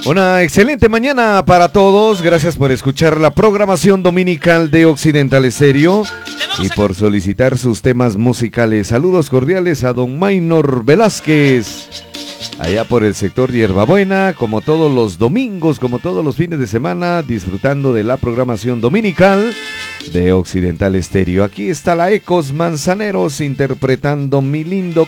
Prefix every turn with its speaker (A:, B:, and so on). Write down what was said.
A: Una excelente mañana para todos. Gracias por escuchar la programación dominical de Occidental Estéreo y por solicitar sus temas musicales. Saludos cordiales a don Maynor Velázquez, allá por el sector Hierbabuena, como todos los domingos, como todos los fines de semana, disfrutando de la programación dominical de Occidental Estéreo. Aquí está la Ecos Manzaneros interpretando Mi Lindo